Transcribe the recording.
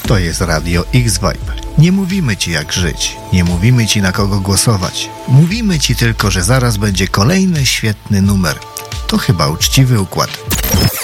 To jest Radio X-Vibe. Nie mówimy Ci jak żyć, nie mówimy Ci na kogo głosować. Mówimy Ci tylko, że zaraz będzie kolejny świetny numer. To chyba uczciwy układ.